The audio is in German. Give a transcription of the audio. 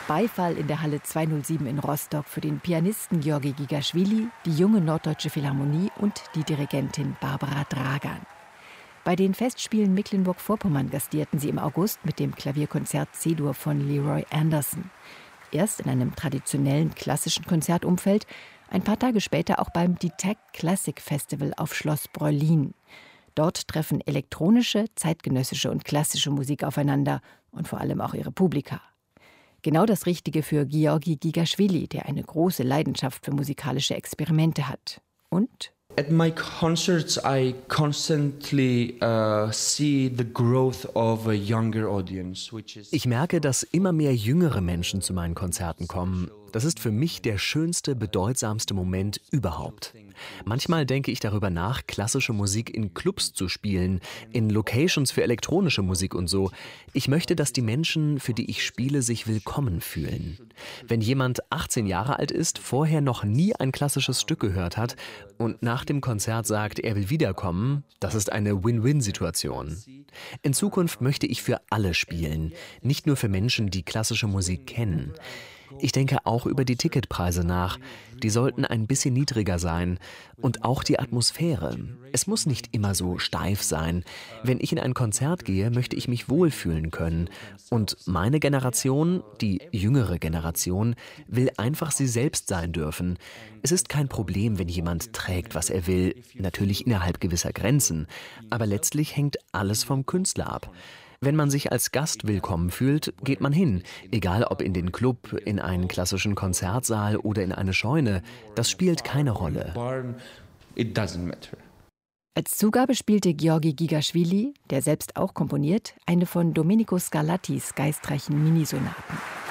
Beifall in der Halle 207 in Rostock für den Pianisten Georgi Gigaschwili, die junge Norddeutsche Philharmonie und die Dirigentin Barbara Dragan. Bei den Festspielen Mecklenburg-Vorpommern gastierten sie im August mit dem Klavierkonzert C-Dur von Leroy Anderson. Erst in einem traditionellen klassischen Konzertumfeld, ein paar Tage später auch beim Detect Classic Festival auf Schloss Breulin. Dort treffen elektronische, zeitgenössische und klassische Musik aufeinander und vor allem auch ihre Publika. Genau das Richtige für Georgi Gigaschwili, der eine große Leidenschaft für musikalische Experimente hat. Und at my concerts I constantly see the growth of a younger audience, which is. Ich merke, dass immer mehr jüngere Menschen zu meinen Konzerten kommen. Das ist für mich der schönste, bedeutsamste Moment überhaupt. Manchmal denke ich darüber nach, klassische Musik in Clubs zu spielen, in Locations für elektronische Musik und so. Ich möchte, dass die Menschen, für die ich spiele, sich willkommen fühlen. Wenn jemand 18 Jahre alt ist, vorher noch nie ein klassisches Stück gehört hat und nach dem Konzert sagt, er will wiederkommen, das ist eine Win-Win-Situation. In Zukunft möchte ich für alle spielen, nicht nur für Menschen, die klassische Musik kennen. Ich denke auch über die Ticketpreise nach. Die sollten ein bisschen niedriger sein. Und auch die Atmosphäre. Es muss nicht immer so steif sein. Wenn ich in ein Konzert gehe, möchte ich mich wohlfühlen können. Und meine Generation, die jüngere Generation, will einfach sie selbst sein dürfen. Es ist kein Problem, wenn jemand trägt, was er will. Natürlich innerhalb gewisser Grenzen. Aber letztlich hängt alles vom Künstler ab. Wenn man sich als Gast willkommen fühlt, geht man hin. Egal ob in den Club, in einen klassischen Konzertsaal oder in eine Scheune. Das spielt keine Rolle. Als Zugabe spielte Georgi Gigaschwili, der selbst auch komponiert, eine von Domenico Scarlattis geistreichen Minisonaten.